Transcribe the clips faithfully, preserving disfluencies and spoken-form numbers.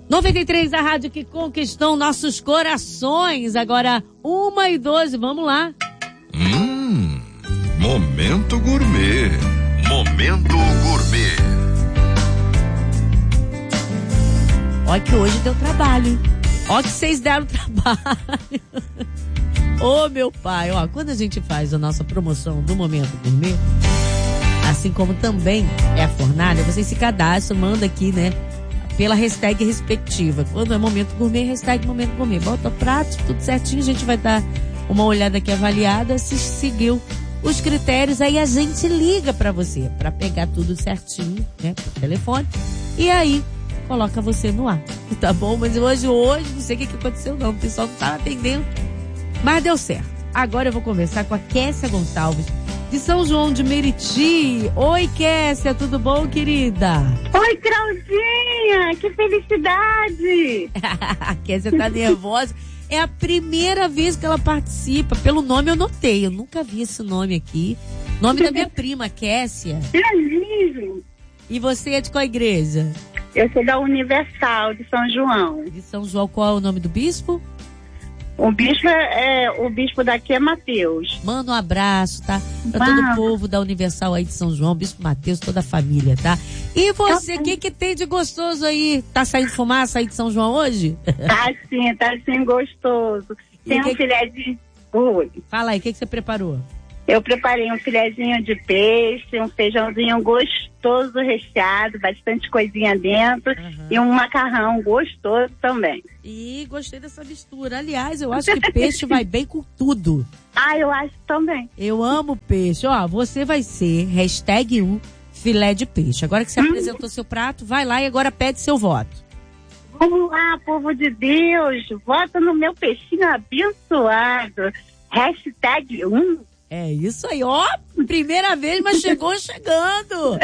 noventa e três, a rádio que conquistou nossos corações. Agora, uma e doze, vamos lá. Hum, Momento Gourmet. Momento Gourmet. Olha que hoje deu trabalho, hein? Olha que vocês deram trabalho. Ô, oh, meu pai, ó, quando a gente faz a nossa promoção do Momento Gourmet, assim como também é a fornalha, vocês se cadastram, manda aqui, né? Pela hashtag respectiva. Quando é Momento Gourmet, hashtag Momento Gourmet. Bota o prato, tudo certinho, a gente vai dar uma olhada aqui avaliada, se seguiu os critérios, aí a gente liga pra você, pra pegar tudo certinho, né, por telefone, e aí coloca você no ar, tá bom? Mas hoje, hoje, não sei o que, que aconteceu não, o pessoal não tava atendendo, mas deu certo. Agora eu vou conversar com a Kessia Gonçalves, de São João de Meriti. Oi, Kessia, tudo bom, querida? Oi, Claudinha, que felicidade! A Kessia tá nervosa. É a primeira vez que ela participa. Pelo nome eu notei, eu nunca vi esse nome aqui. Nome da minha prima, Kessia. Feliz! E você é de qual igreja? Eu sou da Universal de São João. De São João, qual é o nome do bispo? O bispo é, é o bispo daqui é Mateus. Manda um abraço, tá? Pra todo o povo da Universal aí de São João, bispo Mateus, toda a família, tá? E você, o que que tem de gostoso aí? Tá saindo fumaça aí de São João hoje? Tá sim, tá sim gostoso. Tem que... um filézinho. Oi. Fala aí, o que que você preparou? Eu preparei um filézinho de peixe, um feijãozinho gostoso recheado, bastante coisinha dentro, uhum. E um macarrão gostoso também. E gostei dessa mistura. Aliás, eu acho que peixe vai bem com tudo. Ah, eu acho também. Eu amo peixe. Ó, você vai ser hashtag um filé de peixe. Agora que você hum. apresentou seu prato, vai lá e agora pede seu voto. Vamos lá, povo de Deus. Vota no meu peixinho abençoado. Hashtag um. É isso aí, ó, primeira vez, mas chegou chegando.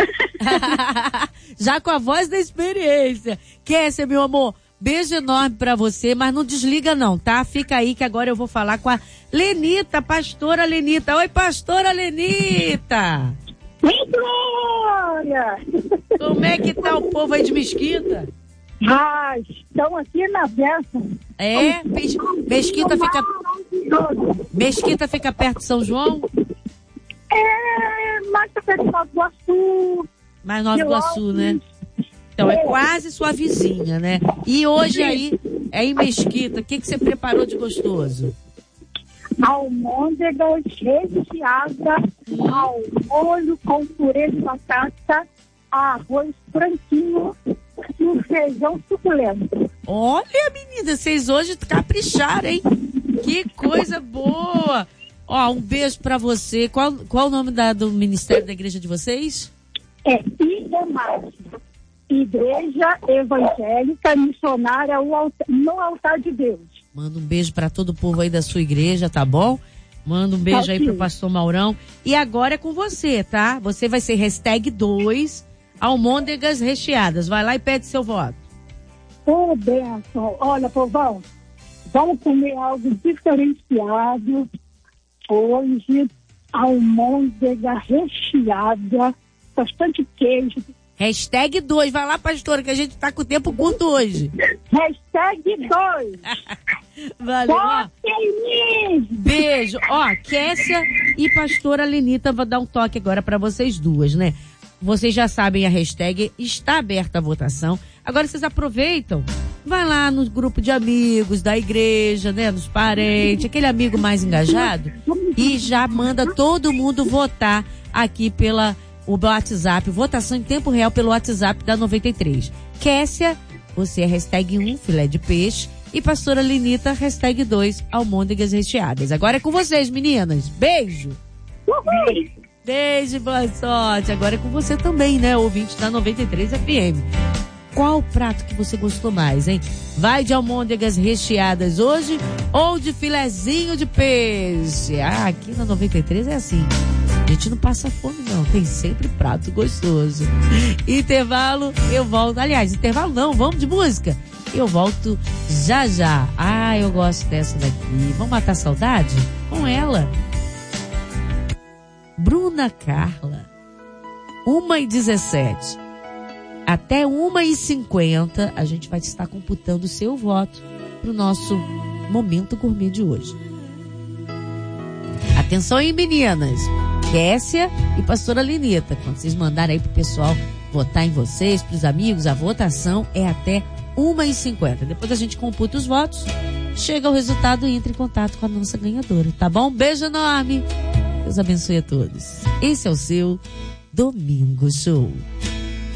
Já com a voz da experiência. Kessia, meu amor, beijo enorme pra você, mas não desliga não, tá? Fica aí que agora eu vou falar com a Lenita, pastora Lenita. Oi, pastora Lenita. Glória! Como é que tá o povo aí de Mesquita? Ah, estão aqui na festa. É? Mesquita fica... Mesquita fica perto de São João? É, mais perto de Nova Iguaçu. Mais Nova Iguaçu, né? Então é quase sua vizinha, né? E hoje aí, é em Mesquita, o que que você preparou de gostoso? Almôndegas recheada ao molho com purê de batata, arroz branquinho e um feijão suculento. Olha, menina, vocês hoje capricharam, hein? Que coisa boa! Ó, um beijo pra você. Qual, qual o nome da, do ministério da igreja de vocês? É I E M A S, Igreja Evangélica Missionária no Altar de Deus. Manda um beijo pra todo o povo aí da sua igreja, tá bom? Manda um beijo aí pro pastor Maurão. E agora é com você, tá? Você vai ser hashtag dois, almôndegas recheadas. Vai lá e pede seu voto. Ô, benção. Olha, povão, vamos comer algo diferenciado. Hoje, almôndega recheada, bastante queijo. Hashtag dois. Vai lá, pastora, que a gente tá com o tempo curto hoje. Hashtag dois. Valeu. Ó. Beijo. Ó, Kessia e pastora Lenita, vou dar um toque agora pra vocês duas, né? Vocês já sabem a hashtag, está aberta a votação. Agora vocês aproveitam, vai lá no grupo de amigos da igreja, né, dos parentes, aquele amigo mais engajado, e já manda todo mundo votar aqui pela o WhatsApp, votação em tempo real pelo WhatsApp da noventa e três. Kessia, você é hashtag um, filé de peixe, e pastora Lenita, hashtag dois, almôndegas recheadas. Agora é com vocês, meninas. Beijo! Uhul. Beijo, boa sorte. Agora é com você também, né, ouvinte da noventa e três F M. Qual o prato que você gostou mais, hein? Vai de almôndegas recheadas hoje ou de filezinho de peixe? Ah, aqui na noventa e três é assim. A gente não passa fome, não. Tem sempre prato gostoso. Intervalo, eu volto. Aliás, intervalo não, vamos de música. Eu volto já já. Ah, eu gosto dessa daqui. Vamos matar a saudade? Com ela. Bruna Carla. uma e dezessete. até uma e cinquenta, a gente vai estar computando o seu voto para o nosso Momento Gourmet de hoje. Atenção aí, meninas. Kessia e pastora Lenita, quando vocês mandarem aí pro pessoal votar em vocês, pros amigos, a votação é até uma e cinquenta. Depois a gente computa os votos, chega o resultado e entra em contato com a nossa ganhadora, tá bom? Beijo enorme. Deus abençoe a todos. Esse é o seu Domingo Show.